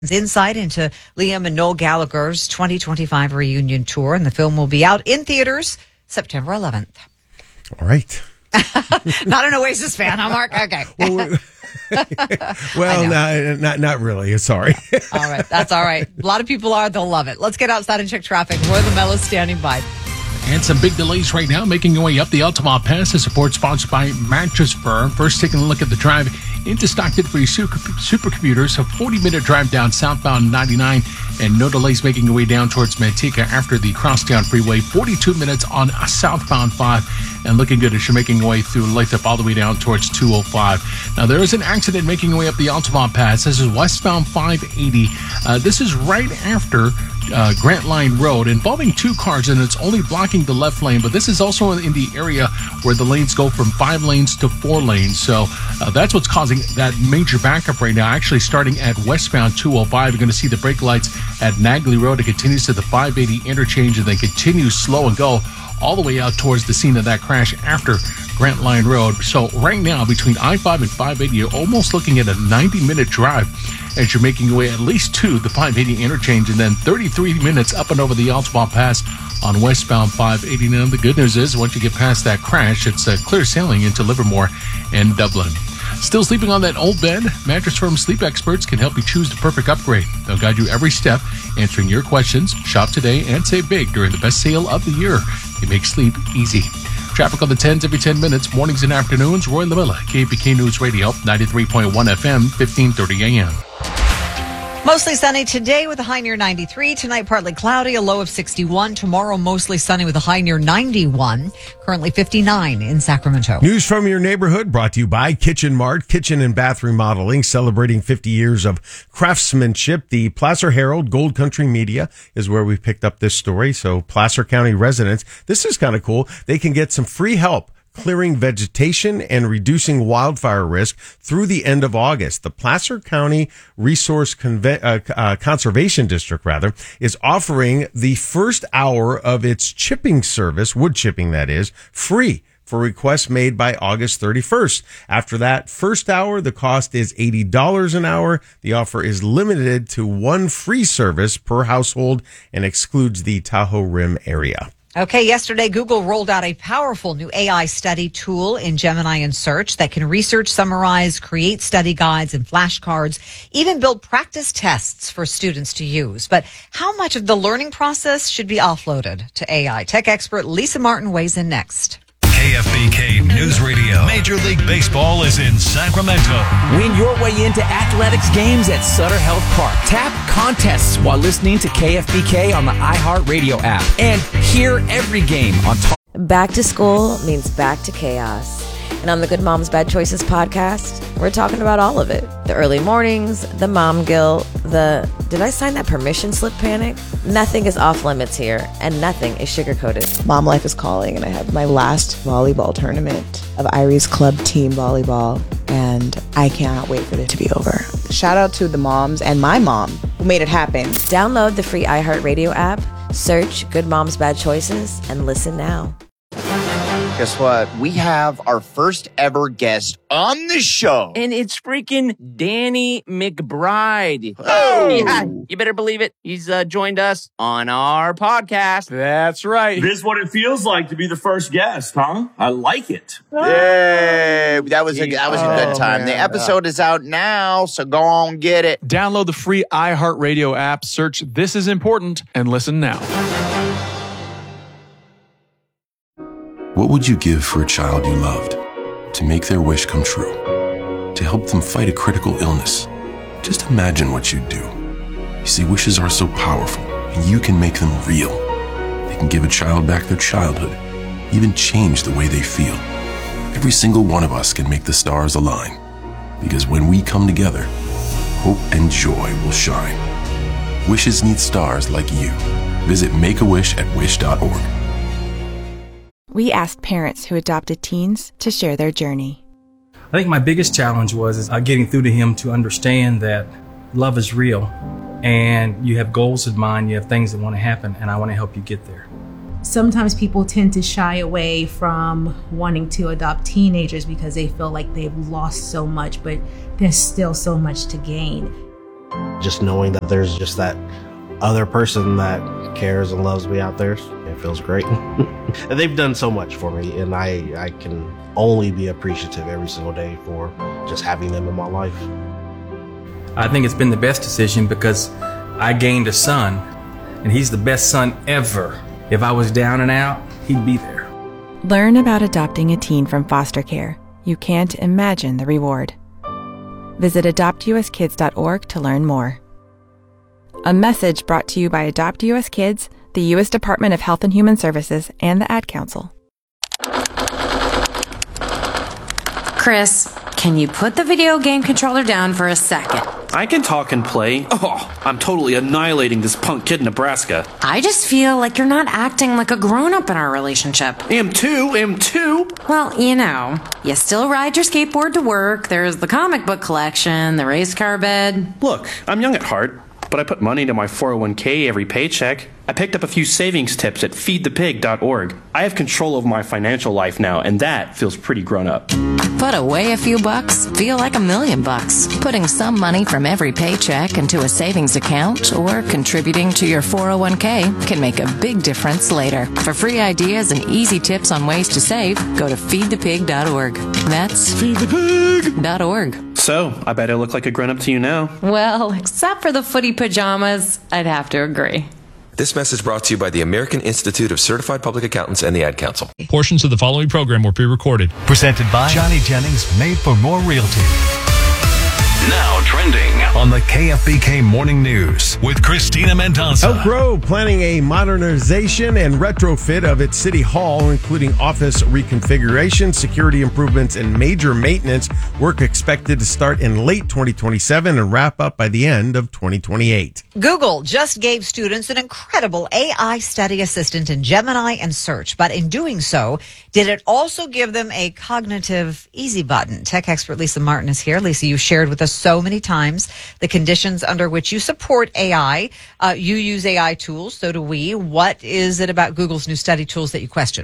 insight into Liam and Noel Gallagher's 2025 reunion tour, and the film will be out in theaters September 11th. All right. Not an Oasis fan, huh, Mark? Okay. Well, not really. Sorry. All right. That's all right. A lot of people are. They'll love it. Let's get outside and check traffic. Roy Lamella standing by. And some big delays right now, making your way up the Altamont Pass. The support sponsored by Mattress Firm. First, taking a look at the drive into Stockton for your supercommuters. A 40-minute drive down southbound 99, and no delays making your way down towards Manteca after the Crosstown Freeway. 42 minutes on southbound 5, and looking good as you're making your way through Lathrop all the way down towards 205. Now, there is an accident making your way up the Altamont Pass. This is westbound 580. This is right after Grant Line Road, involving two cars, and it's only blocking the left lane, but this is also in the area where the lanes go from 5 lanes to 4 lanes. So that's what's causing that major backup right now. Actually, starting at westbound 205, you're going to see the brake lights at Nagley Road. It continues to the 580 interchange and then continues slow and go all the way out towards the scene of that crash after Grant Line Road. So right now, between I-5 and 580, you're almost looking at a 90-minute drive as you're making your way at least to the 580 interchange, and then 33 minutes up and over the Altamont Pass on westbound 580. Now, the good news is, once you get past that crash, it's clear sailing into Livermore and Dublin. Still sleeping on that old bed? Mattress Firm sleep experts can help you choose the perfect upgrade. They'll guide you every step, answering your questions. Shop today and save big during the best sale of the year. They make sleep easy. Traffic on the 10s every 10 minutes, mornings and afternoons. Roy Lamella, KPK News Radio, 93.1 FM, 1530 AM. Mostly sunny today with a high near 93. Tonight, partly cloudy, a low of 61. Tomorrow, mostly sunny with a high near 91. Currently 59 in Sacramento. News from your neighborhood brought to you by Kitchen Mart, kitchen and bath remodeling, celebrating 50 years of craftsmanship. The Placer Herald, Gold Country Media is where we picked up this story. So Placer County residents, this is kind of cool. They can get some free help clearing vegetation and reducing wildfire risk through the end of August. The Placer County Resource Conservation District, is offering the first hour of its chipping service, wood chipping that is, free for requests made by August 31st. After that first hour, the cost is $80 an hour. The offer is limited to one free service per household and excludes the Tahoe Rim area. Okay, yesterday, Google rolled out a powerful new AI study tool in Gemini and Search that can research, summarize, create study guides and flashcards, even build practice tests for students to use. But how much of the learning process should be offloaded to AI? Tech expert Lisa Martin weighs in next. KFBK News Radio. Major League Baseball is in Sacramento. Win your way into athletics games at Sutter Health Park. Tap contests while listening to KFBK on the iHeartRadio app. And hear every game on Back to school means back to chaos. And on the Good Moms Bad Choices podcast, we're talking about all of it. The early mornings, the mom guilt, the did I sign that permission slip panic? Nothing is off limits here, and nothing is sugar-coated. Mom life is calling, and I have my last volleyball tournament of Irie's club team volleyball, and I cannot wait for it to be over. Shout out to the moms and my mom who made it happen. Download the free iHeartRadio app, search Good Moms Bad Choices, and listen now. Guess what? We have our first ever guest on the show. And it's freaking Danny McBride. Oh! Yeah, you better believe it. He's joined us on our podcast. That's right. This is what it feels like to be the first guest, huh? I like it. Yay! That was a good time. Man. The episode is out now, so go on get it. Download the free iHeartRadio app, search This Is Important, and listen now. What would you give for a child you loved? To make their wish come true? To help them fight a critical illness? Just imagine what you'd do. You see, wishes are so powerful, and you can make them real. They can give a child back their childhood, even change the way they feel. Every single one of us can make the stars align. Because when we come together, hope and joy will shine. Wishes need stars like you. Visit Make-A-Wish at wish.org. We asked parents who adopted teens to share their journey. I think my biggest challenge was getting through to him to understand that love is real and you have goals in mind, you have things that want to happen, and I want to help you get there. Sometimes people tend to shy away from wanting to adopt teenagers because they feel like they've lost so much, but there's still so much to gain. Just knowing that there's just that other person that cares and loves me out there, it feels great. And they've done so much for me, and I can only be appreciative every single day for just having them in my life. I think it's been the best decision because I gained a son, and he's the best son ever. If I was down and out, he'd be there. Learn about adopting a teen from foster care. You can't imagine the reward. Visit adoptuskids.org to learn more. A message brought to you by Adopt US Kids, the U.S. Department of Health and Human Services, and the Ad Council. Chris, can you put the video game controller down for a second? I can talk and play. Oh, I'm totally annihilating this punk kid in Nebraska. I just feel like you're not acting like a grown-up in our relationship. Am too. Well, you still ride your skateboard to work, there's the comic book collection, the race car bed. Look, I'm young at heart, but I put money into my 401k every paycheck. I picked up a few savings tips at feedthepig.org. I have control of my financial life now, and that feels pretty grown up. Put away a few bucks, feel like $1 million. Putting some money from every paycheck into a savings account or contributing to your 401k can make a big difference later. For free ideas and easy tips on ways to save, go to feedthepig.org. That's feedthepig.org. So, I bet I look like a grown-up to you now. Well, except for the footy pajamas, I'd have to agree. This message brought to you by the American Institute of Certified Public Accountants and the Ad Council. Portions of the following program were pre-recorded. Presented by Johnny Jennings, Made for More Realty. Now trending on the KFBK Morning News with Christina Mendoza. Elk Grove planning a modernization and retrofit of its city hall, including office reconfiguration, security improvements, and major maintenance. Work expected to start in late 2027 and wrap up by the end of 2028. Google just gave students an incredible AI study assistant in Gemini and Search, but in doing so, did it also give them a cognitive easy button? Tech expert Lisa Martin is here. Lisa, you shared with us so many times the conditions under which you support AI. You use AI tools, so do we. What is it about Google's new study tools that you question?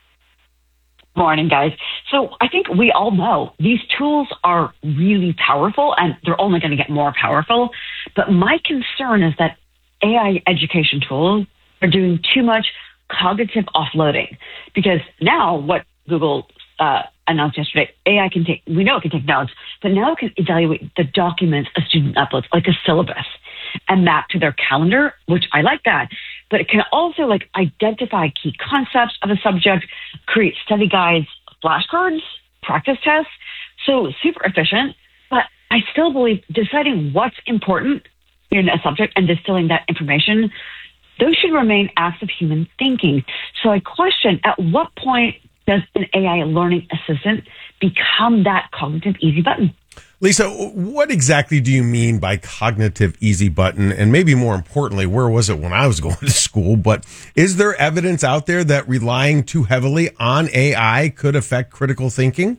Morning, guys. So I think we all know these tools are really powerful, and they're only going to get more powerful. But my concern is that AI education tools are doing too much cognitive offloading, because now what Google announced yesterday, AI can take, we know it can take notes, but now it can evaluate the documents a student uploads, like a syllabus, and map to their calendar, which I like that. But it can also identify key concepts of a subject, create study guides, flashcards, practice tests. So super efficient, but I still believe deciding what's important in a subject and distilling that information, those should remain acts of human thinking. So I question, at what point does an AI learning assistant become that cognitive easy button? Lisa, what exactly do you mean by cognitive easy button? And maybe more importantly, where was it when I was going to school? But is there evidence out there that relying too heavily on AI could affect critical thinking?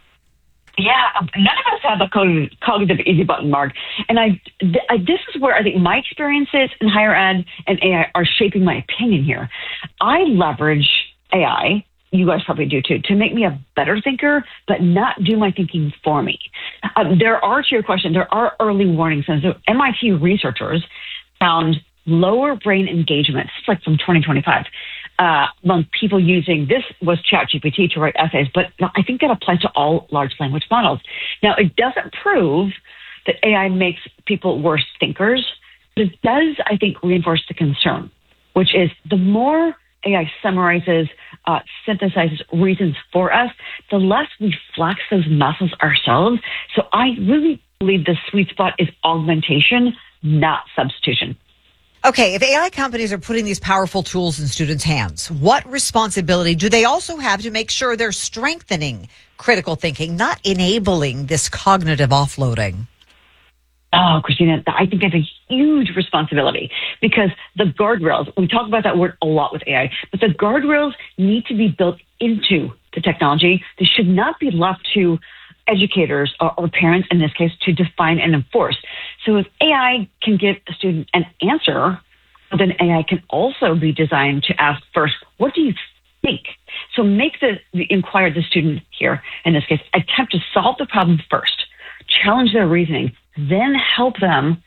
Yeah, none of us have a cognitive easy button, Mark. And this is where I think my experiences in higher ed and AI are shaping my opinion here. I leverage AI, you guys probably do too, to make me a better thinker, but not do my thinking for me. There are, to your question, there are early warning signs. So MIT researchers found lower brain engagement, it's like from 2025, among people using, this was ChatGPT to write essays, but I think that applies to all large language models. Now, it doesn't prove that AI makes people worse thinkers, but it does, I think, reinforce the concern, which is the more AI summarizes, synthesizes reasons for us, the less we flex those muscles ourselves. So I really believe the sweet spot is augmentation, not substitution. Okay, if AI companies are putting these powerful tools in students' hands, what responsibility do they also have to make sure they're strengthening critical thinking, not enabling this cognitive offloading? Oh, Christina, I think that's a huge responsibility, because the guardrails, we talk about that word a lot with AI, but the guardrails need to be built into the technology. They should not be left to educators or parents, in this case, to define and enforce. So if AI can give a student an answer, then AI can also be designed to ask first, what do you think? So make the inquire the student here, in this case, attempt to solve the problem first, challenge their reasoning, then help them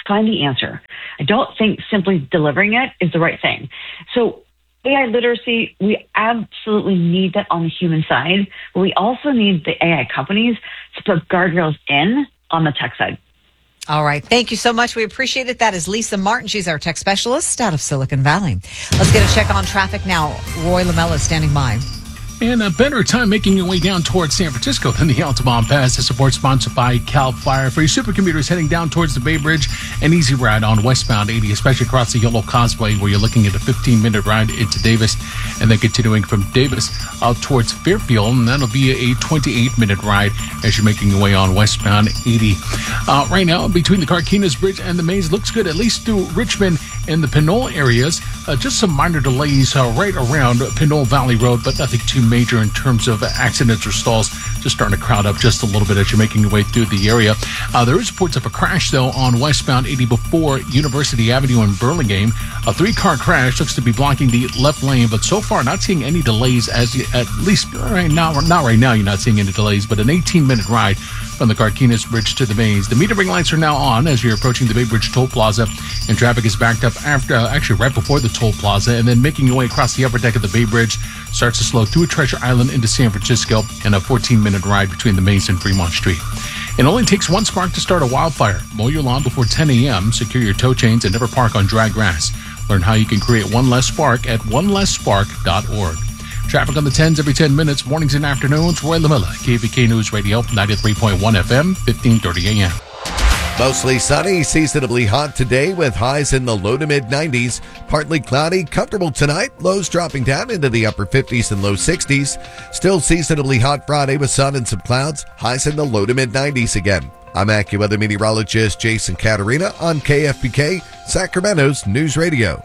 find the answer. I don't think simply delivering it is the right thing. So AI literacy, we absolutely need that on the human side, but we also need the AI companies to put guardrails in on the tech side. All right. Thank you so much. We appreciate it. That is Lisa Martin. She's our tech specialist out of Silicon Valley. Let's get a check on traffic now. Roy Lamella is standing by. And a better time making your way down towards San Francisco than the Altamont Pass. The support sponsored by Cal Fire. For your supercommuters heading down towards the Bay Bridge, an easy ride on westbound 80, especially across the Yellow Causeway, where you're looking at a 15-minute ride into Davis, and then continuing from Davis out towards Fairfield, and that'll be a 28-minute ride as you're making your way on westbound 80. Right now, between the Carquinez Bridge and the Maze, looks good, at least through Richmond and the Pinole areas. Just some minor delays right around Pinole Valley Road, but nothing too major in terms of accidents or stalls. Just starting to crowd up just a little bit as you're making your way through the area. There is reports of a crash, though, on westbound 80 before University Avenue in Burlingame. A 3-car crash looks to be blocking the left lane, but so far not seeing any delays, as at least right now. Not right now, you're not seeing any delays, but an 18-minute ride from the Carquinez Bridge to the Maze. The metering lights are now on as you're approaching the Bay Bridge Toll Plaza, and traffic is backed up after, actually right before the Toll Plaza, and then making your way across the upper deck of the Bay Bridge starts to slow through Treasure Island into San Francisco, and a 14-minute ride between the Maze and Fremont Street. It only takes one spark to start a wildfire. Mow your lawn before 10 a.m., secure your tow chains, and never park on dry grass. Learn how you can create one less spark at onelessspark.org. Traffic on the 10s every 10 minutes, mornings and afternoons. Roy Lamella, KFBK News Radio, 93.1 FM, 1530 AM. Mostly sunny, seasonably hot today with highs in the low to mid 90s. Partly cloudy, comfortable tonight. Lows dropping down into the upper 50s and low 60s. Still seasonably hot Friday with sun and some clouds. Highs in the low to mid 90s again. I'm AccuWeather meteorologist Jason Caterina on KFBK, Sacramento's News Radio.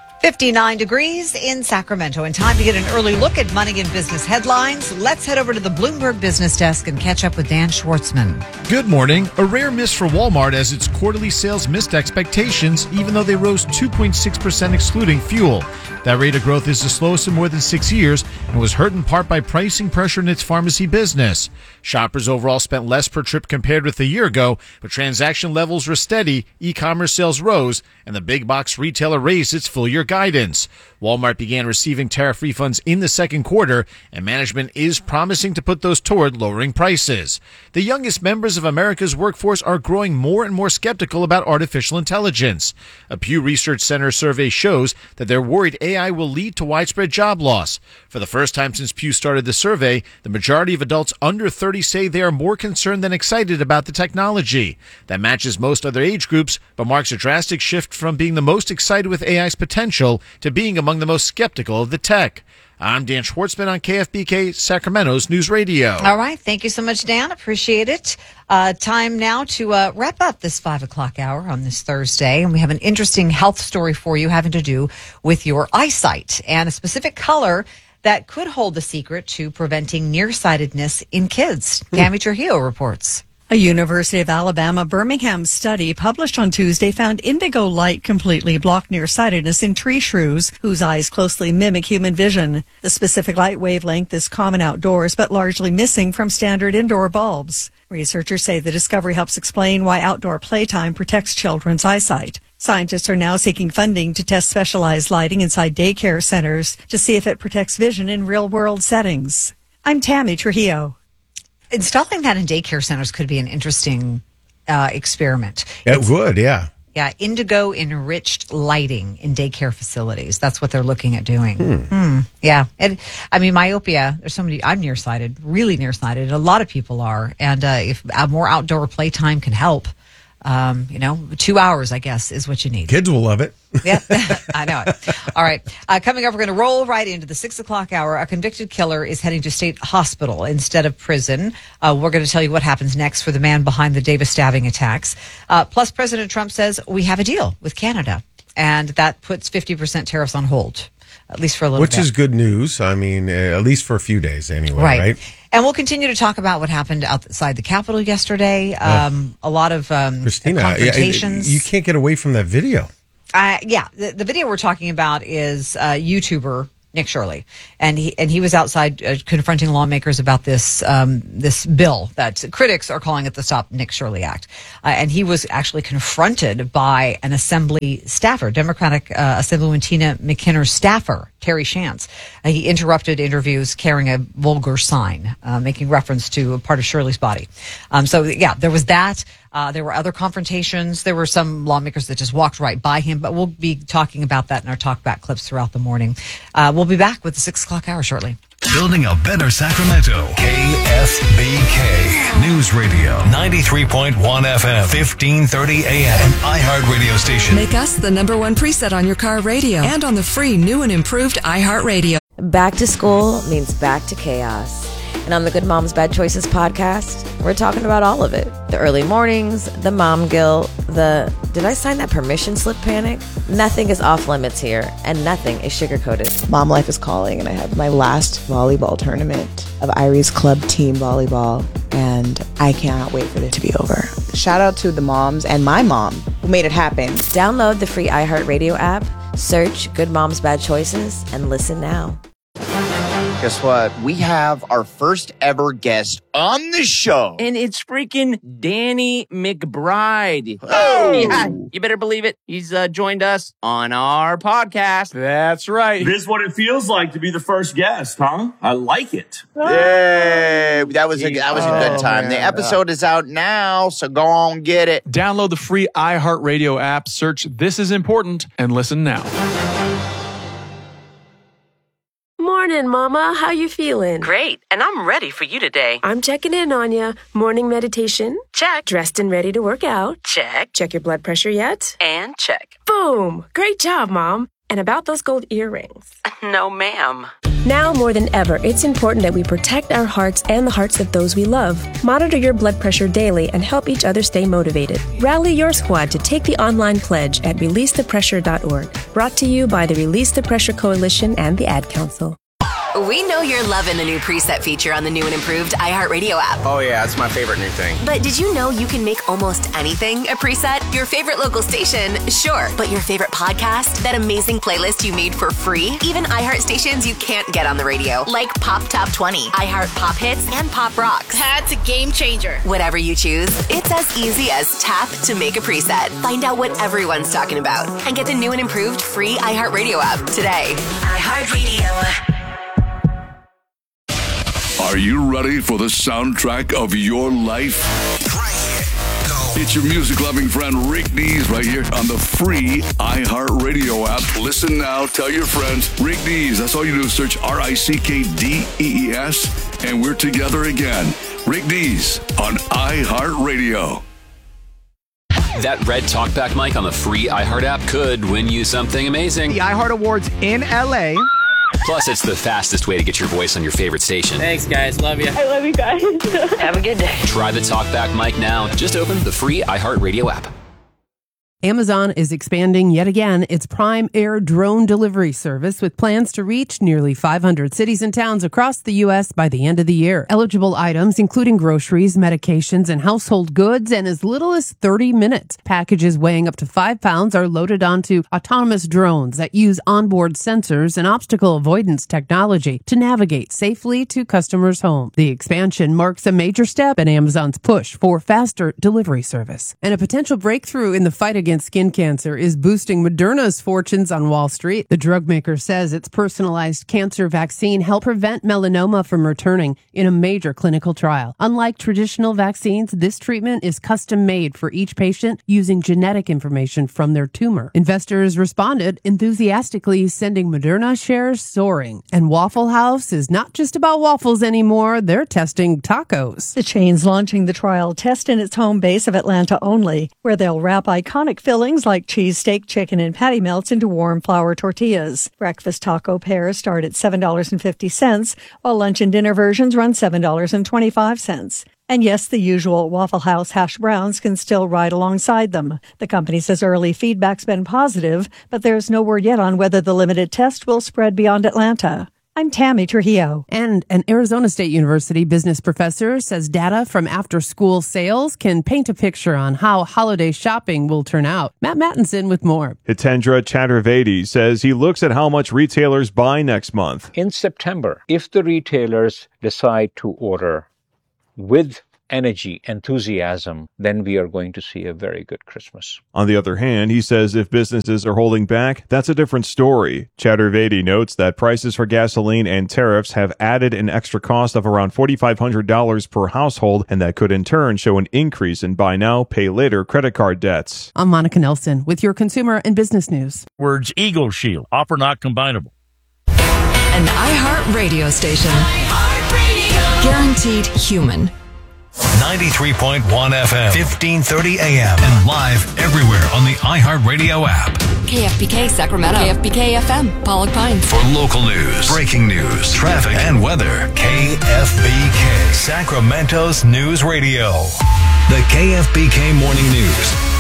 59 degrees in Sacramento, and time to get an early look at money and business headlines. Let's head over to the Bloomberg Business Desk and catch up with Dan Schwartzman. Good morning. A rare miss for Walmart as its quarterly sales missed expectations, even though they rose 2.6% excluding fuel. That rate of growth is the slowest in more than 6 years and was hurt in part by pricing pressure in its pharmacy business. Shoppers overall spent less per trip compared with a year ago, but transaction levels were steady, e-commerce sales rose, and the big box retailer raised its full-year guidance. Walmart began receiving tariff refunds in the second quarter, and management is promising to put those toward lowering prices. The youngest members of America's workforce are growing more and more skeptical about artificial intelligence. A Pew Research Center survey shows that they're worried AI will lead to widespread job loss. For the first time since Pew started the survey, the majority of adults under 30 say they are more concerned than excited about the technology. That matches most other age groups, but marks a drastic shift from being the most excited with AI's potential to being among the most skeptical of the tech. I'm Dan Schwartzman on KFBK, Sacramento's News Radio. All right. Thank you so much, Dan. Appreciate it. Time now to wrap up this 5 o'clock hour on this Thursday. And we have an interesting health story for you having to do with your eyesight and a specific color that could hold the secret to preventing nearsightedness in kids. Tammy Trujillo reports. A University of Alabama Birmingham study published on Tuesday found indigo light completely blocked nearsightedness in tree shrews, whose eyes closely mimic human vision. The specific light wavelength is common outdoors, but largely missing from standard indoor bulbs. Researchers say the discovery helps explain why outdoor playtime protects children's eyesight. Scientists are now seeking funding to test specialized lighting inside daycare centers to see if it protects vision in real-world settings. I'm Tammy Trujillo. Installing that in daycare centers could be an interesting experiment. It would, yeah. Yeah, indigo enriched lighting in daycare facilities. That's what they're looking at doing. Yeah. And I mean, myopia, there's somebody, I'm nearsighted, really nearsighted. A lot of people are. And if more outdoor playtime can help, 2 hours, I guess, is what you need. Kids will love it. Yeah, I know it. All right. Coming up, we're going to roll right into the 6 o'clock hour. A convicted killer is heading to state hospital instead of prison. We're going to tell you what happens next for the man behind the Davis stabbing attacks. Plus, President Trump says we have a deal with Canada, and that puts 50% tariffs on hold, at least for a little bit. Which is good news. I mean, at least for a few days anyway, right? And we'll continue to talk about what happened outside the Capitol yesterday. A lot of Christina, confrontations. You can't get away from that video. The video we're talking about is a YouTuber Nick Shirley, and he was outside confronting lawmakers about this bill that critics are calling it the Stop Nick Shirley Act, and he was actually confronted by an Assembly staffer, Democratic Assemblywoman Tina McKinner's staffer, Terry Shantz. He interrupted interviews carrying a vulgar sign, making reference to a part of Shirley's body. There was that. There were other confrontations. There were some lawmakers that just walked right by him, but we'll be talking about that in our talkback clips throughout the morning. We'll be back with the 6 o'clock hour shortly. Building a better Sacramento. KFBK News Radio 93.1 FM 1530 AM an iHeart radio station. Make us the #1 preset on your car radio and on the free new and improved iHeart Radio. Back to school means back to chaos. And on the Good Moms Bad Choices podcast, we're talking about all of it. The early mornings, the mom guilt, the did I sign that permission slip panic? Nothing is off limits here, and nothing is sugar-coated. Mom life is calling, and I have my last volleyball tournament of Irie's club team volleyball, and I cannot wait for it to be over. Shout out to the moms and my mom who made it happen. Download the free iHeartRadio app, search Good Moms Bad Choices, and listen now. Guess what? We have our first ever guest on the show. And it's freaking Danny McBride. Oh! Yeah, you better believe it. He's joined us on our podcast. That's right. This is what it feels like to be the first guest, huh? I like it. Yay! That was a good time. Man. The episode is out now, so go on get it. Download the free iHeartRadio app, search This Is Important, and listen now. Morning, Mama. How you feeling? Great, and I'm ready for you today. I'm checking in on you. Morning meditation? Check. Dressed and ready to work out? Check. Check your blood pressure yet? And check. Boom! Great job, Mom. And about those gold earrings? No, ma'am. Now more than ever, it's important that we protect our hearts and the hearts of those we love. Monitor your blood pressure daily and help each other stay motivated. Rally your squad to take the online pledge at releasethepressure.org. Brought to you by the Release the Pressure Coalition and the Ad Council. We know you're loving the new preset feature on the new and improved iHeartRadio app. Oh yeah, it's my favorite new thing. But did you know you can make almost anything a preset? Your favorite local station, sure. But your favorite podcast? That amazing playlist you made for free? Even iHeart stations you can't get on the radio, like Pop Top 20, iHeart Pop Hits, and Pop Rocks. That's a game changer. Whatever you choose, it's as easy as tap to make a preset. Find out what everyone's talking about and get the new and improved free iHeartRadio app today. iHeartRadio. Are you ready for the soundtrack of your life? It's your music-loving friend Rick Dees right here on the free iHeartRadio app. Listen now, tell your friends. Rick Dees, that's all you do is search RICKDEES, and we're together again. Rick Dees on iHeartRadio. That red talkback mic on the free iHeart app could win you something amazing. The iHeart Awards in LA. Plus, it's the fastest way to get your voice on your favorite station. Thanks, guys. Love you. I love you guys. Have a good day. Try the talkback mic now. Just open the free iHeartRadio app. Amazon is expanding yet again its Prime Air drone delivery service with plans to reach nearly 500 cities and towns across the U.S. by the end of the year. Eligible items, including groceries, medications, and household goods, in as little as 30 minutes. Packages weighing up to 5 pounds are loaded onto autonomous drones that use onboard sensors and obstacle avoidance technology to navigate safely to customers' homes. The expansion marks a major step in Amazon's push for faster delivery service. And a potential breakthrough in the fight against skin cancer is boosting Moderna's fortunes on Wall Street. The drug maker says its personalized cancer vaccine helped prevent melanoma from returning in a major clinical trial. Unlike traditional vaccines, this treatment is custom made for each patient using genetic information from their tumor. Investors responded enthusiastically, sending Moderna shares soaring. And Waffle House is not just about waffles anymore. They're testing tacos. The chain's launching the trial test in its home base of Atlanta only, where they'll wrap iconic fillings like cheesesteak, chicken, and patty melts into warm flour tortillas. Breakfast taco pairs start at $7.50, while lunch and dinner versions run $7.25. And yes, the usual Waffle House hash browns can still ride alongside them. The company says early feedback's been positive, but there's no word yet on whether the limited test will spread beyond Atlanta. I'm Tammy Trujillo. And an Arizona State University business professor says data from after-school sales can paint a picture on how holiday shopping will turn out. Matt Mattinson with more. Hitendra Chaturvedi says he looks at how much retailers buy next month. In September, if the retailers decide to order with energy, enthusiasm, then we are going to see a very good Christmas. On the other hand, he says if businesses are holding back, that's a different story. Chaturvedi notes that prices for gasoline and tariffs have added an extra cost of around $4,500 per household, and that could in turn show an increase in buy now, pay later credit card debts. I'm Monica Nelson with your consumer and business news. Words Eagle Shield, offer not combinable. An iHeart radio station. Guaranteed human. 93.1 FM, 1530 AM, and live everywhere on the iHeartRadio app. KFBK Sacramento. KFBK FM, Pollock Pines. For local news, breaking news, traffic, and weather, KFBK, Sacramento's news radio. The KFBK Morning News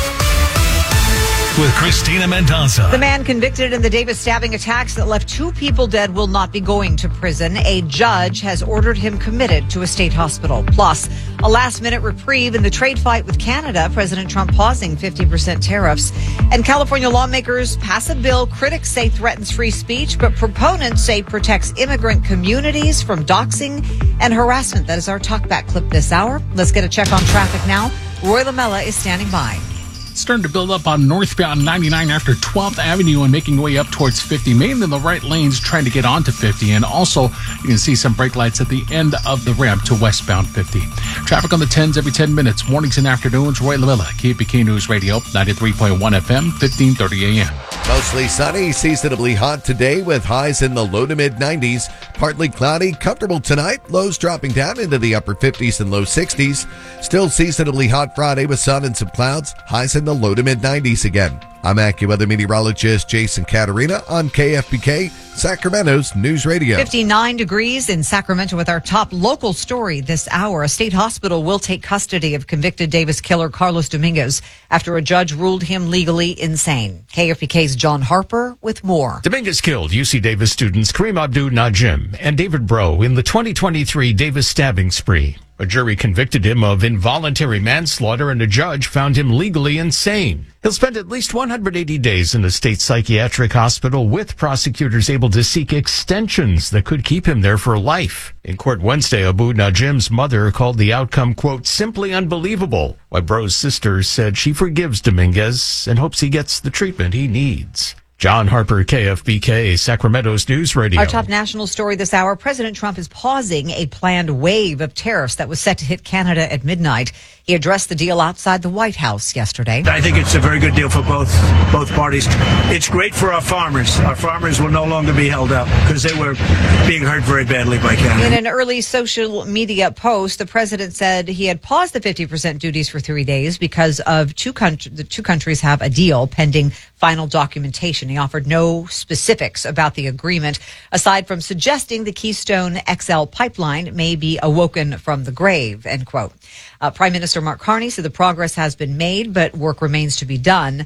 with Christina Mendoza. The man convicted in the Davis stabbing attacks that left 2 people dead will not be going to prison. A judge has ordered him committed to a state hospital. Plus, a last-minute reprieve in the trade fight with Canada, President Trump pausing 50% tariffs. And California lawmakers pass a bill critics say threatens free speech, but proponents say protects immigrant communities from doxing and harassment. That is our talkback clip this hour. Let's get a check on traffic now. Roy Lamella is standing by. Starting to build up on northbound 99 after 12th Avenue and making way up towards 50. Mainly in the right lanes trying to get onto 50. And also, you can see some brake lights at the end of the ramp to westbound 50. Traffic on the 10s every 10 minutes. Mornings and afternoons. Roy Lavilla, KFBK News Radio, 93.1 FM, 1530 AM. Mostly sunny, seasonably hot today with highs in the low to mid 90s. Partly cloudy, comfortable tonight. Lows dropping down into the upper 50s and low 60s. Still seasonably hot Friday with sun and some clouds. Highs in the low to mid 90s again. I'm AccuWeather meteorologist Jason Caterina on KFBK, Sacramento's News Radio. 59 degrees in Sacramento with our top local story this hour. A state hospital will take custody of convicted Davis killer Carlos Dominguez after a judge ruled him legally insane. KFBK's John Harper with more. Dominguez killed UC Davis students Kareem Abdul-Najim and David Breaux in the 2023 Davis stabbing spree. A jury convicted him of involuntary manslaughter and a judge found him legally insane. He'll spend at least 180 days in a state psychiatric hospital with prosecutors able to seek extensions that could keep him there for life. In court Wednesday, Abu-Najim's mother called the outcome, quote, simply unbelievable, while Breaux's sister said she forgives Dominguez and hopes he gets the treatment he needs. John Harper, KFBK, Sacramento's News Radio. Our top national story this hour. President Trump is pausing a planned wave of tariffs that was set to hit Canada at midnight. He addressed the deal outside the White House yesterday. I think it's a very good deal for both parties. It's great for our farmers. Our farmers will no longer be held up because they were being hurt very badly by Canada. In an early social media post, the president said he had paused the 50% duties for 3 days because of the two countries have a deal pending final documentation. He offered no specifics about the agreement, aside from suggesting the Keystone XL pipeline may be awoken from the grave, end quote. Prime Minister Mark Carney said the progress has been made, but work remains to be done.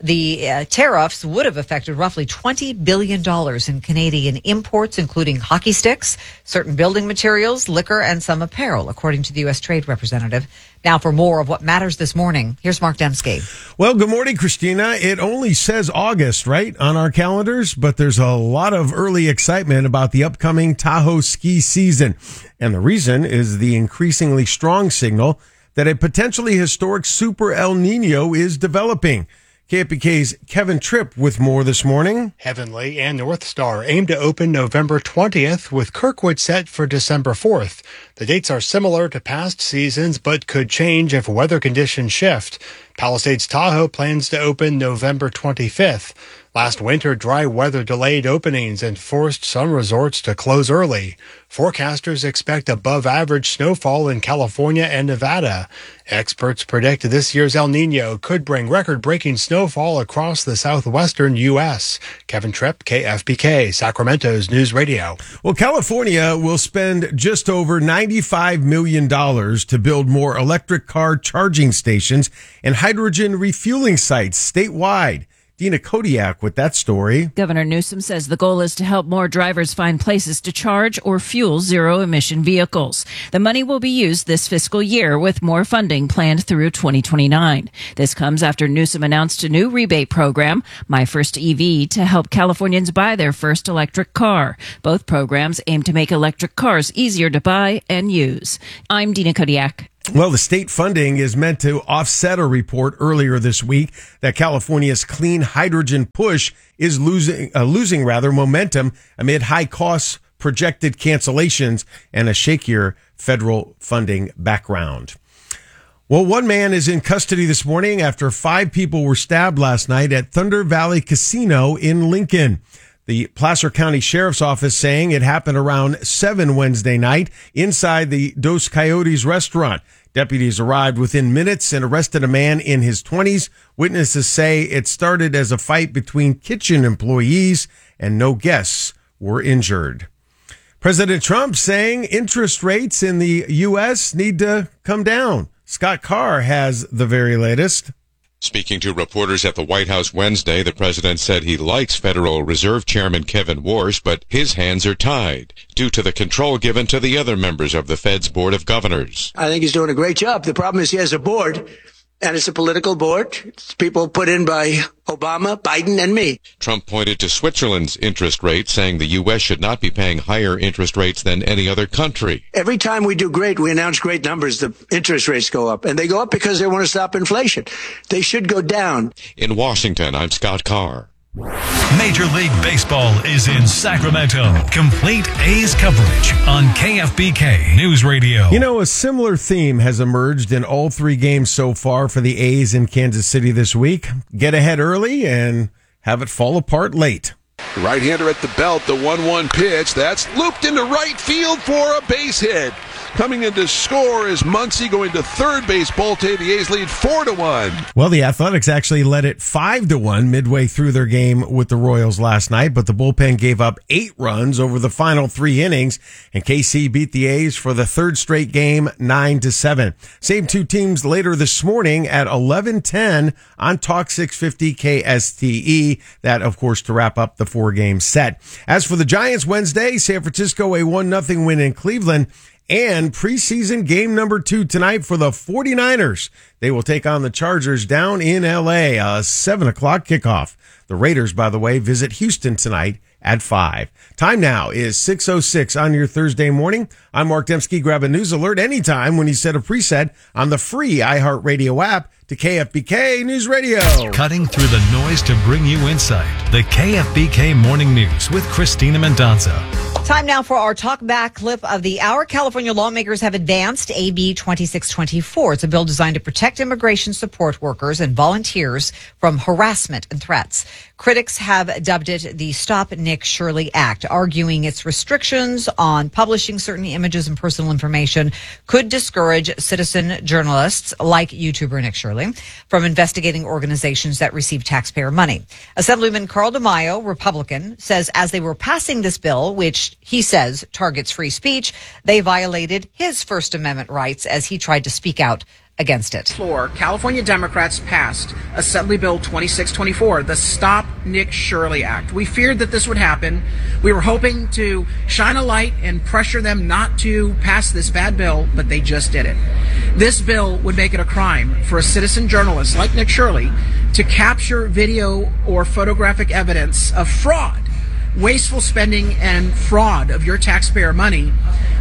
The tariffs would have affected roughly $20 billion in Canadian imports, including hockey sticks, certain building materials, liquor, and some apparel, according to the U.S. Trade Representative. Now for more of what matters this morning, here's Mark Dembski. Well, good morning, Christina. It only says August, right, on our calendars, but there's a lot of early excitement about the upcoming Tahoe ski season. And the reason is the increasingly strong signal that a potentially historic Super El Nino is developing. KFBK's Kevin Tripp with more this morning. Heavenly and North Star aim to open November 20th with Kirkwood set for December 4th. The dates are similar to past seasons but could change if weather conditions shift. Palisades Tahoe plans to open November 25th. Last winter, dry weather delayed openings and forced some resorts to close early. Forecasters expect above-average snowfall in California and Nevada. Experts predict this year's El Nino could bring record-breaking snowfall across the southwestern U.S. Kevin Tripp, KFBK, Sacramento's News Radio. Well, California will spend just over $95 million to build more electric car charging stations and hydrogen refueling sites statewide. Dina Kodiak with that story. Governor Newsom says the goal is to help more drivers find places to charge or fuel zero-emission vehicles. The money will be used this fiscal year with more funding planned through 2029. This comes after Newsom announced a new rebate program, My First EV, to help Californians buy their first electric car. Both programs aim to make electric cars easier to buy and use. I'm Dina Kodiak. Well, the state funding is meant to offset a report earlier this week that California's clean hydrogen push is losing momentum amid high costs, projected cancellations, and a shakier federal funding background. Well, one man is in custody this morning after 5 people were stabbed last night at Thunder Valley Casino in Lincoln. The Placer County Sheriff's Office saying it happened around 7 Wednesday night inside the Dos Coyotes restaurant. Deputies arrived within minutes and arrested a man in his 20s. Witnesses say it started as a fight between kitchen employees and no guests were injured. President Trump saying interest rates in the U.S. need to come down. Scott Carr has the very latest. Speaking to reporters at the White House Wednesday, the president said he likes Federal Reserve Chairman Kevin Warsh, but his hands are tied due to the control given to the other members of the Fed's Board of Governors. I think he's doing a great job. The problem is he has a board, and it's a political board. It's people put in by Obama, Biden, and me. Trump pointed to Switzerland's interest rate, saying the U.S. should not be paying higher interest rates than any other country. Every time we do great, we announce great numbers, the interest rates go up. And they go up because they want to stop inflation. They should go down. In Washington, I'm Scott Carr. Major League Baseball is in Sacramento. Complete A's coverage on KFBK News Radio. You know, a similar theme has emerged in all 3 games so far for the A's in Kansas City this week. Get ahead early and have it fall apart late. Right-hander at the belt, the 1-1 pitch. That's looped into right field for a base hit. Coming in to score is Muncy going to third base. Bolte, the A's lead 4-1. Well, the Athletics actually led it 5-1 midway through their game with the Royals last night, but the bullpen gave up 8 runs over the final 3 innings, and KC beat the A's for the 3rd straight game 9-7. Same 2 teams later this morning at 11:10 on Talk 650 KSTE. That, of course, to wrap up the 4-game set. As for the Giants Wednesday, San Francisco a 1-0 win in Cleveland. And preseason game number 2 tonight for the 49ers. They will take on the Chargers down in L.A., a 7 o'clock kickoff. The Raiders, by the way, visit Houston tonight at 5. Time now is 6:06 on your Thursday morning. I'm Mark Dembski. Grab a news alert anytime when you set a preset on the free iHeartRadio app to KFBK News Radio. Cutting through the noise to bring you insight. The KFBK Morning News with Christina Mendonça. Time now for our talk back clip of the hour. California lawmakers have advanced AB 2624. It's a bill designed to protect immigration support workers and volunteers from harassment and threats. Critics have dubbed it the Stop Nick Shirley Act, arguing its restrictions on publishing certain images and personal information could discourage citizen journalists like YouTuber Nick Shirley from investigating organizations that receive taxpayer money. Assemblyman Carl DeMaio, Republican, says as they were passing this bill, which he says targets free speech, they violated his First Amendment rights as he tried to speak out against it. California Democrats passed Assembly Bill 2624, the Stop Nick Shirley Act. We feared that this would happen. We were hoping to shine a light and pressure them not to pass this bad bill, but they just did it. This bill would make it a crime for a citizen journalist like Nick Shirley to capture video or photographic evidence of fraud, wasteful spending and fraud of your taxpayer money,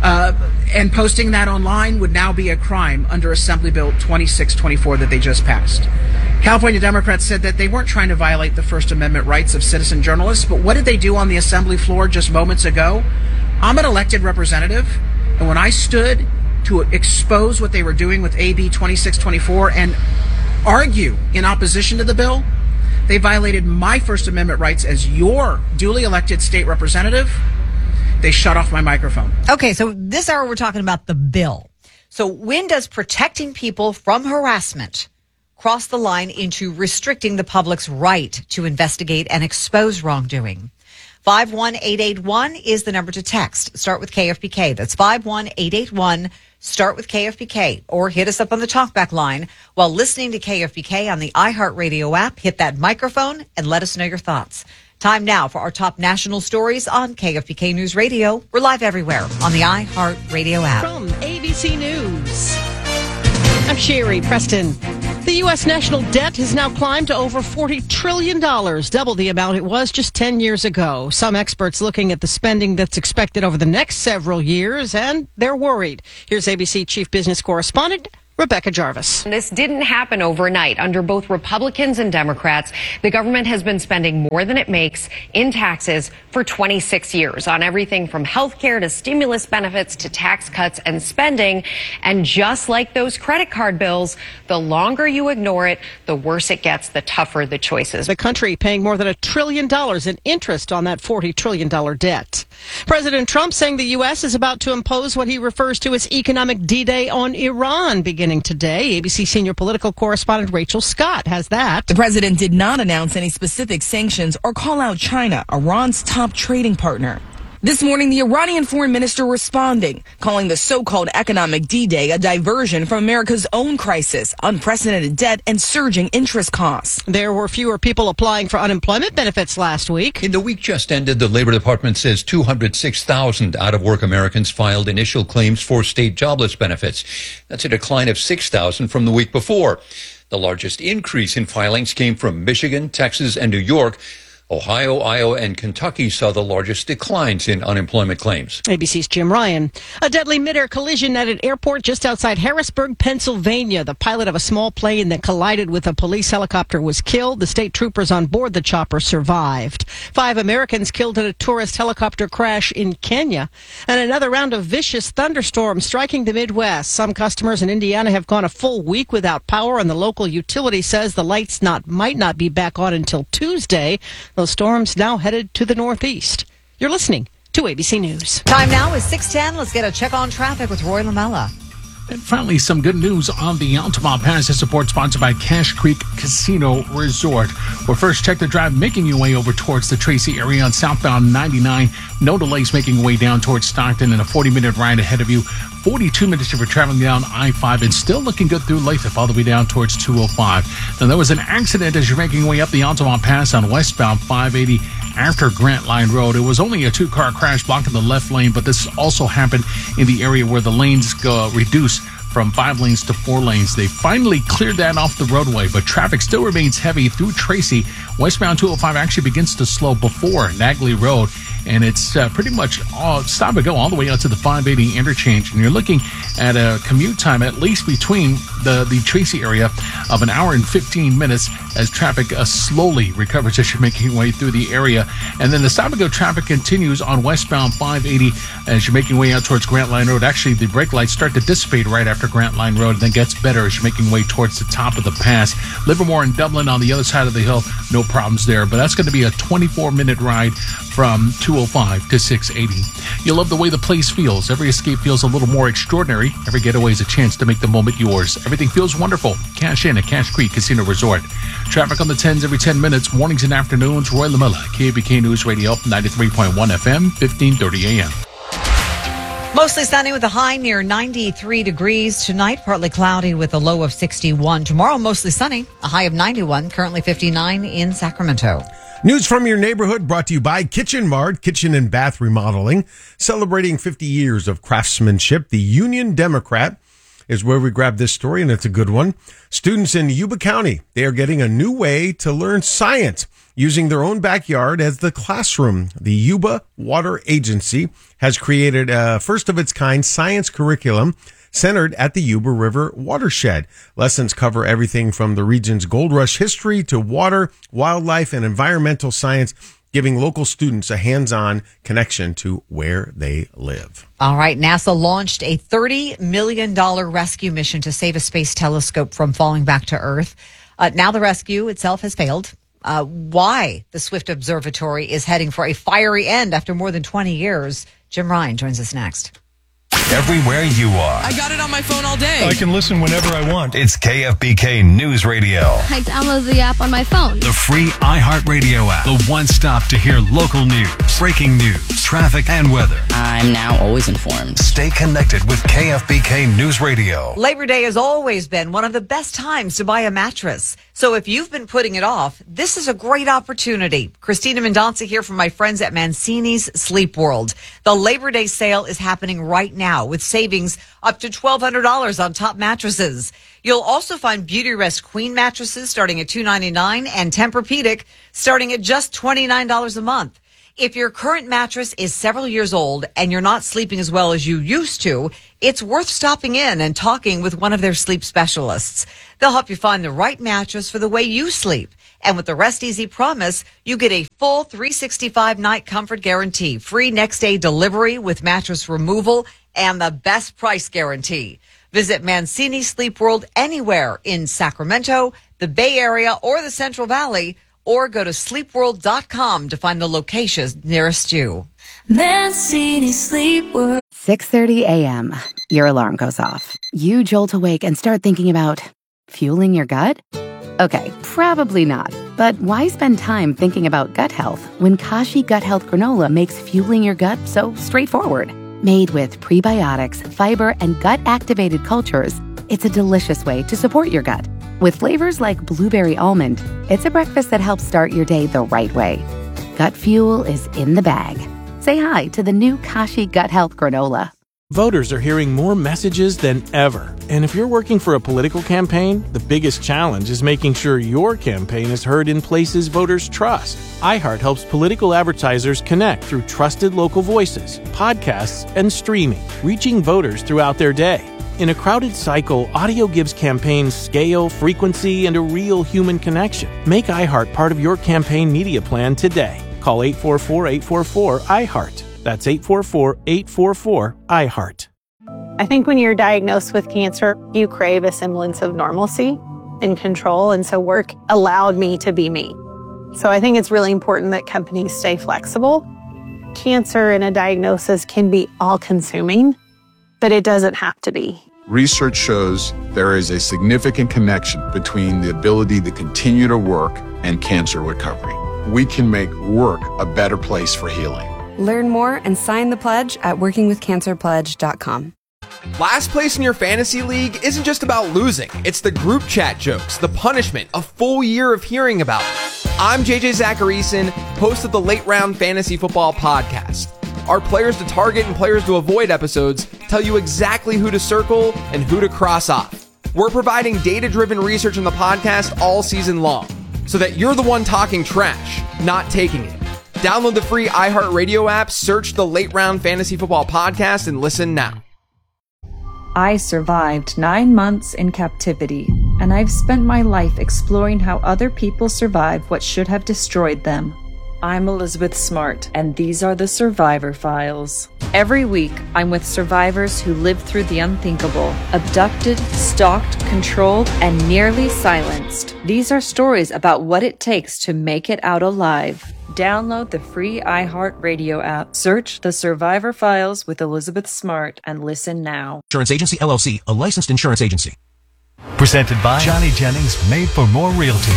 and posting that online would now be a crime under Assembly Bill 2624 that they just passed. California Democrats said that they weren't trying to violate the First Amendment rights of citizen journalists, but what did they do on the Assembly floor just moments ago? I'm an elected representative, and when I stood to expose what they were doing with AB 2624 and argue in opposition to the bill, they violated my First Amendment rights as your duly elected state representative. They shut off my microphone. Okay, so this hour we're talking about the bill. So when does protecting people from harassment cross the line into restricting the public's right to investigate and expose wrongdoing? 51881 is the number to text. Start with KFBK. That's 51881. Start with KFBK, or hit us up on the talkback line while listening to KFBK on the iHeartRadio app. Hit that microphone and let us know your thoughts. Time now for our top national stories on KFBK News Radio. We're live everywhere on the iHeartRadio app. From ABC News, I'm Sherry Preston. The U.S. national debt has now climbed to over $40 trillion, double the amount it was just 10 years ago. Some experts looking at the spending that's expected over the next several years, and they're worried. Here's ABC Chief Business Correspondent Rebecca Jarvis. This didn't happen overnight. Under both Republicans and Democrats, the government has been spending more than it makes in taxes for 26 years on everything from health care to stimulus benefits to tax cuts and spending. And just like those credit card bills, the longer you ignore it, the worse it gets, the tougher the choices. The country paying more than $1 trillion in interest on that $40 trillion debt. President Trump saying the U.S. is about to impose what he refers to as economic D-Day on Iran beginning today. ABC senior political correspondent Rachel Scott has that. The president did not announce any specific sanctions or call out China, Iran's top trading partner. This morning, the Iranian foreign minister responding, calling the so-called economic D-Day a diversion from America's own crisis, unprecedented debt, and surging interest costs. There were fewer people applying for unemployment benefits last week. In the week just ended, the Labor Department says 206,000 out-of-work Americans filed initial claims for state jobless benefits. That's a decline of 6,000 from the week before. The largest increase in filings came from Michigan, Texas, and New York. Ohio, Iowa, and Kentucky saw the largest declines in unemployment claims. ABC's Jim Ryan. A deadly mid-air collision at an airport just outside Harrisburg, Pennsylvania. The pilot of a small plane that collided with a police helicopter was killed. The state troopers on board the chopper survived. 5 Americans killed in a tourist helicopter crash in Kenya. And another round of vicious thunderstorms striking the Midwest. Some customers in Indiana have gone a full week without power, and the local utility says the lights might not be back on until Tuesday. Those storms now headed to the northeast. You're listening to ABC News. Time now is 6:10. Let's get a check on traffic with Roy Lamella. And finally, some good news on the Altamont Pass. This report sponsored by Cache Creek Casino Resort. Well, first, check the drive making your way over towards the Tracy area on southbound 99. No delays making your way down towards Stockton, and a 40-minute ride ahead of you. 42 minutes if you're traveling down I-5, and still looking good through Lathrop all the way down towards 205. Now, there was an accident as you're making your way up the Altamont Pass on westbound 580 after Grant Line Road. It was only a 2-car crash blocking the left lane, but this also happened in the area where the lanes go reduce from 5 lanes to 4 lanes. They finally cleared that off the roadway, but traffic still remains heavy through Tracy. Westbound 205 actually begins to slow before Nagley Road, and it's pretty much stop and go all the way out to the 580 interchange. And you're looking at a commute time at least between the Tracy area of an hour and 15 minutes as traffic slowly recovers as you're making your way through the area. And then the stop and go traffic continues on westbound 580 as you're making your way out towards Grant Line Road. Actually, the brake lights start to dissipate right after Grant Line Road, and then gets better as you're making your way towards the top of the pass. Livermore and Dublin on the other side of the hill, no problems there. But that's going to be a 24-minute ride from 205 to 680. You'll love the way the place feels. Every escape feels a little more extraordinary. Every getaway is a chance to make the moment yours. Everything feels wonderful. Cash in at Cache Creek Casino Resort. Traffic on the 10s every 10 minutes, mornings and afternoons. Roy Lamella, KFBK News Radio, 93.1 FM, 1530 AM. Mostly sunny with a high near 93 degrees. Tonight, partly cloudy with a low of 61. Tomorrow, mostly sunny, a high of 91, currently 59 in Sacramento. News from your neighborhood brought to you by Kitchen Mart, Kitchen and Bath Remodeling. Celebrating 50 years of craftsmanship, the Union Democrat is where we grab this story, and it's a good one. Students in Yuba County, they are getting a new way to learn science using their own backyard as the classroom. The Yuba Water Agency has created a first-of-its-kind science curriculum centered at the Yuba River watershed. Lessons cover everything from the region's gold rush history to water, wildlife, and environmental science, giving local students a hands-on connection to where they live. All right, NASA launched a $30 million rescue mission to save a space telescope from falling back to Earth. Now the rescue itself has failed. Why the Swift Observatory is heading for a fiery end after more than 20 years. Jim Ryan joins us next. everywhere you are. I got it on my phone all day. I can listen whenever I want. It's KFBK News Radio. I download the app on my phone. The free iHeartRadio app. The one stop to hear local news, breaking news, traffic, and weather. I'm now always informed. Stay connected with KFBK News Radio. Labor Day has always been one of the best times to buy a mattress. So if you've been putting it off, this is a great opportunity. Christina Mendonca here from my friends at Mancini's Sleep World. The Labor Day sale is happening right now with savings up to $1,200 on top mattresses. You'll also find Beautyrest Queen mattresses starting at $299 and Tempur-Pedic starting at just $29 a month. If your current mattress is several years old and you're not sleeping as well as you used to, it's worth stopping in and talking with one of their sleep specialists. They'll help you find the right mattress for the way you sleep. And with the Rest Easy Promise, you get a full 365-night comfort guarantee, free next-day delivery with mattress removal, and the best price guarantee. Visit Mancini Sleep World anywhere in Sacramento, the Bay Area, or the Central Valley, or go to sleepworld.com to find the locations nearest you. Mancini Sleep World. 6:30 a.m. Your alarm goes off. You jolt awake and start thinking about fueling your gut? Okay, probably not. But why spend time thinking about gut health when Kashi Gut Health Granola makes fueling your gut so straightforward? Made with prebiotics, fiber, and gut-activated cultures, it's a delicious way to support your gut. With flavors like blueberry almond, it's a breakfast that helps start your day the right way. Gut fuel is in the bag. Say hi to the new Kashi Gut Health Granola. Voters are hearing more messages than ever. And if you're working for a political campaign, the biggest challenge is making sure your campaign is heard in places voters trust. iHeart helps political advertisers connect through trusted local voices, podcasts, and streaming, reaching voters throughout their day. In a crowded cycle, audio gives campaigns scale, frequency, and a real human connection. Make iHeart part of your campaign media plan today. Call 844-844-iHeart. That's 844-844-iHeart. I think when you're diagnosed with cancer, you crave a semblance of normalcy and control, and so work allowed me to be me. So I think it's really important that companies stay flexible. Cancer and a diagnosis can be all-consuming, but it doesn't have to be. Research shows there is a significant connection between the ability to continue to work and cancer recovery. We can make work a better place for healing. Learn more and sign the pledge at workingwithcancerpledge.com. Last place in your fantasy league isn't just about losing. It's the group chat jokes, the punishment, a full year of hearing about it. I'm JJ Zacharyson, host of the Late Round Fantasy Football Podcast. Our players to target and players to avoid episodes tell you exactly who to circle and who to cross off. We're providing data-driven research in the podcast all season long, so that you're the one talking trash, not taking it. Download the free iHeartRadio app, search the Late Round Fantasy Football Podcast, and listen now. I survived 9 months in captivity, and I've spent my life exploring how other people survive what should have destroyed them. I'm Elizabeth Smart, and these are the Survivor Files. Every week, I'm with survivors who lived through the unthinkable, abducted, stalked, controlled, and nearly silenced. These are stories about what it takes to make it out alive. Download the free iHeartRadio app. Search The Survivor Files with Elizabeth Smart and listen now. Insurance Agency, LLC, a licensed insurance agency. Presented by Johnny Jennings, Made for More Realty.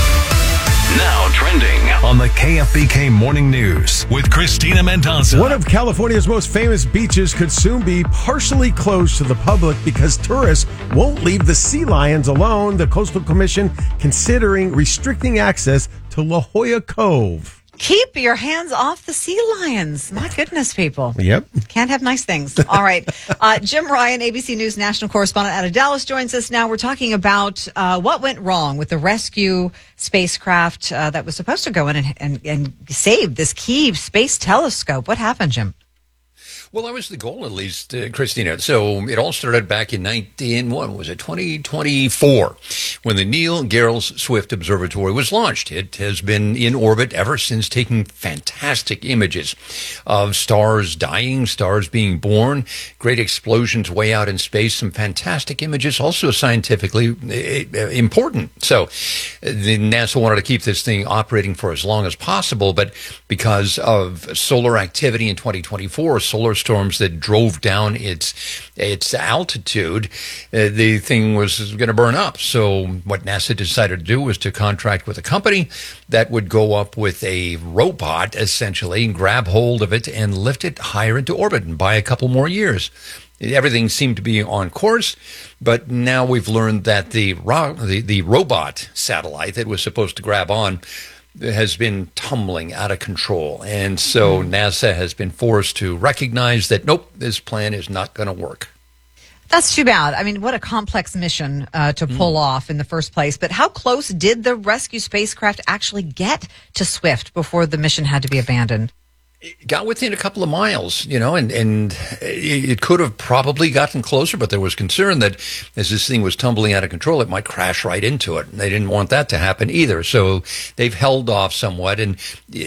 Now trending on the KFBK Morning News with Christina Mendonca. One of California's most famous beaches could soon be partially closed to the public because tourists won't leave the sea lions alone. The Coastal Commission considering restricting access to La Jolla Cove. Keep your hands off the sea lions. My goodness, people. Yep. Can't have nice things. All right. Jim Ryan, ABC News national correspondent out of Dallas, joins us now. We're talking about what went wrong with the rescue spacecraft that was supposed to go in and save this key space telescope. What happened, Jim? Well, that was the goal, at least, Christina. So it all started back in 2024, when the Neil Gehrels Swift Observatory was launched. It has been in orbit ever since, taking fantastic images of stars dying, stars being born, great explosions way out in space, some fantastic images, also scientifically important. So the NASA wanted to keep this thing operating for as long as possible, but because of solar activity in 2024, solar thunderstorms that drove down its altitude, the thing was going to burn up. So what NASA decided to do was to contract with a company that would go up with a robot, essentially, and grab hold of it and lift it higher into orbit and buy a couple more years. Everything seemed to be on course, but now we've learned that the robot satellite that was supposed to grab on has been tumbling out of control. And so NASA has been forced to recognize that, nope, this plan is not going to work. That's too bad. I mean, what a complex mission to pull off in the first place. But how close did the rescue spacecraft actually get to Swift before the mission had to be abandoned? It got within a couple of miles, and it could have probably gotten closer, but there was concern that as this thing was tumbling out of control, it might crash right into it. And they didn't want that to happen either. So they've held off somewhat. And